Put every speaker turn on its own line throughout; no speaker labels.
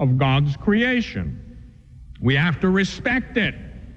of God's creation. We have to respect it.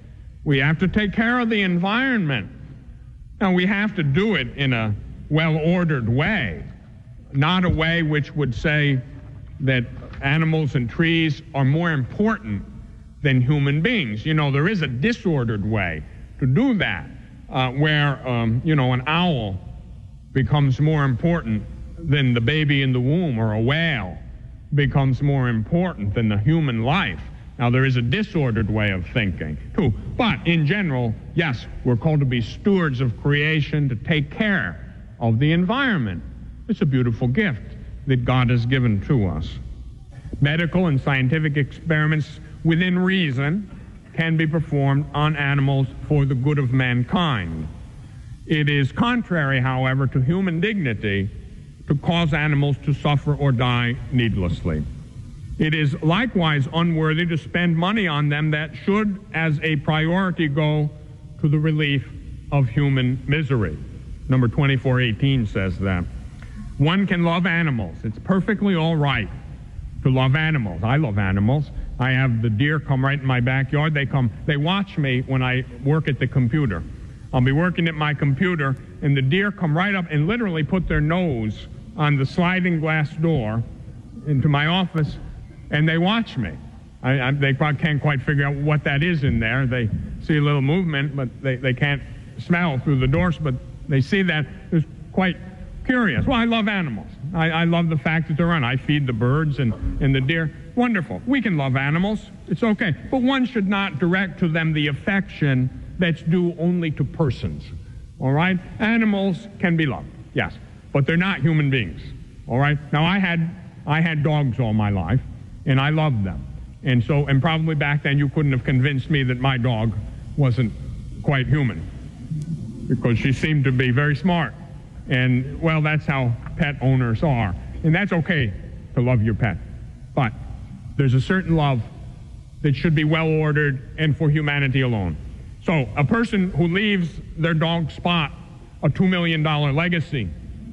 We have to take care of the environment. Now, we have to do it in a well-ordered way, not a way which would say that animals and trees are more important than human beings. You know, there is a disordered way to do that, where, an owl becomes more important than the baby in the womb, or a whale becomes more important than the human life. Now, there is a disordered way of thinking, too. But in general, yes, we're called to be stewards of creation, to take care of the environment. It's a beautiful gift that God has given to us. Medical and scientific experiments within reason can be performed on animals for the good of mankind. It is contrary, however, to human dignity to cause animals to suffer or die needlessly. It is likewise unworthy to spend money on them that should, as a priority, go to the relief of human misery. Number 2418 says that. One can love animals. It's perfectly all right to love animals. I love animals. I have the deer come right in my backyard. They watch me when I work at the computer. I'll be working at my computer, and the deer come right up and literally put their nose on the sliding glass door into my office, and they watch me. They probably can't quite figure out what that is in there. They see a little movement, but they can't smell through the doors, but they see that. It's quite curious. Well, I love animals. I love the fact that they're around. I feed the birds and the deer. Wonderful. We can love animals. It's okay. But one should not direct to them the affection that's due only to persons. All right? Animals can be loved, yes, but they're not human beings. All right? Now, I had dogs all my life, and I loved them. And probably back then you couldn't have convinced me that my dog wasn't quite human, because she seemed to be very smart. And, well, that's how pet owners are. And that's okay to love your pet. But there's a certain love that should be well-ordered and for humanity alone. So a person who leaves their dog Spot a $2 million legacy,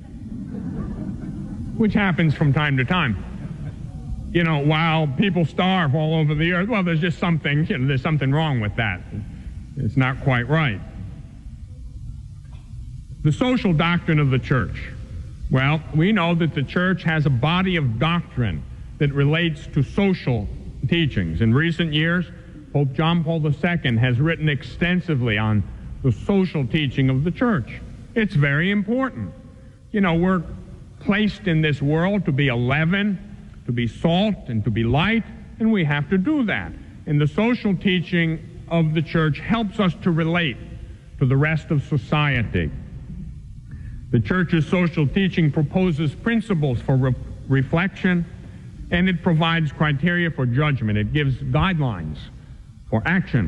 which happens from time to time, while people starve all over the earth, well, there's just something, there's something wrong with that. It's not quite right. The social doctrine of the church. Well, we know that the church has a body of doctrine that relates to social teachings. In recent years, Pope John Paul II has written extensively on the social teaching of the church. It's very important. We're placed in this world to be a leaven, to be salt, and to be light, and we have to do that. And the social teaching of the church helps us to relate to the rest of society. The church's social teaching proposes principles for reflection, and it provides criteria for judgment. It gives guidelines for action.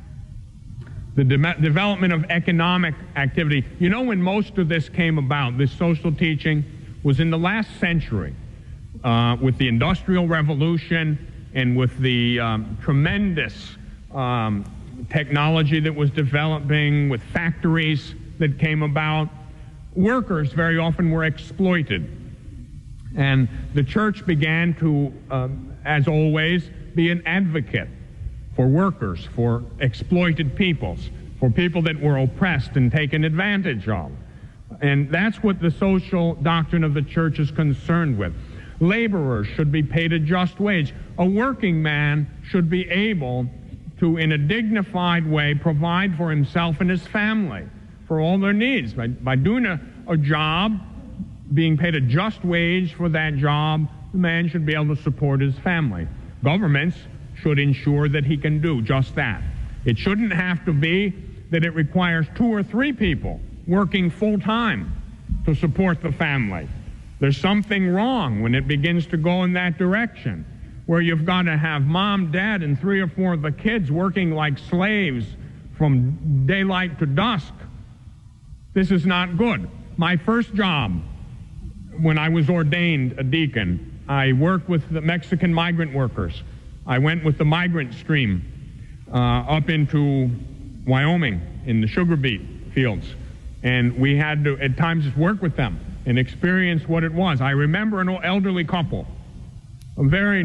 The development of economic activity. When most of this came about, this social teaching, was in the last century, with the Industrial Revolution and with the tremendous technology that was developing, with factories that came about. Workers very often were exploited. And the church began to, as always, be an advocate for workers, for exploited peoples, for people that were oppressed and taken advantage of. And that's what the social doctrine of the church is concerned with. Laborers should be paid a just wage. A working man should be able to, in a dignified way, provide for himself and his family, for all their needs. By doing a job, being paid a just wage for that job, the man should be able to support his family. Governments should ensure that he can do just that. It shouldn't have to be that it requires 2 or 3 people working full-time to support the family. There's something wrong when it begins to go in that direction, where you've got to have mom, dad, and 3 or 4 of the kids working like slaves from daylight to dusk. This is not good. My first job, when I was ordained a deacon, I worked with the Mexican migrant workers. I went with the migrant stream up into Wyoming in the sugar beet fields. And we had to, at times, work with them and experience what it was. I remember an elderly couple, a very